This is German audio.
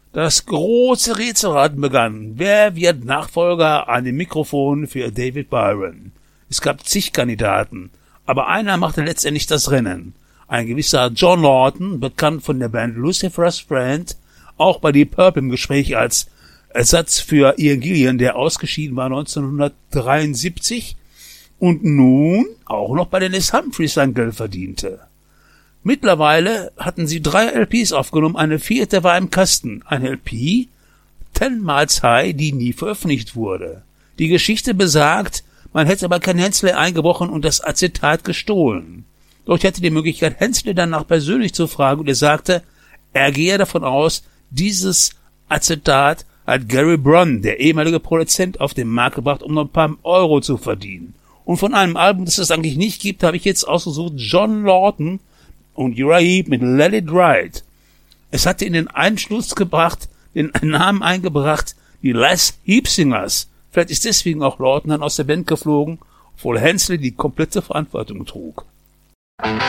Das große Rätselraten begann. Wer wird Nachfolger an dem Mikrofon für David Byron? Es gab zig Kandidaten, aber einer machte letztendlich das Rennen. Ein gewisser John Lawton, bekannt von der Band Lucifer's Friend, auch bei Deep Purple im Gespräch als Ersatz für Ian Gillan, der ausgeschieden war 1973 und nun auch noch bei den Les Humphreys sein Geld verdiente. Mittlerweile hatten sie 3 LPs aufgenommen, eine 4. war im Kasten, eine LP, 10 Miles High, die nie veröffentlicht wurde. Die Geschichte besagt, man hätte bei Ken Hensley eingebrochen und das Acetat gestohlen. Doch ich hatte die Möglichkeit, Hensley danach persönlich zu fragen, und er sagte, er gehe davon aus, dieses Acetat hat Gary Brunn, der ehemalige Produzent, auf den Markt gebracht, um noch ein paar Euro zu verdienen. Und von einem Album, das es eigentlich nicht gibt, habe ich jetzt ausgesucht John Lawton und Uriah Heep mit Let It Ride. Es hatte in den Einschluss gebracht, den Namen eingebracht, die Les Heep Singers. Vielleicht ist deswegen auch Lawton dann aus der Band geflogen, obwohl Hensley die komplette Verantwortung trug.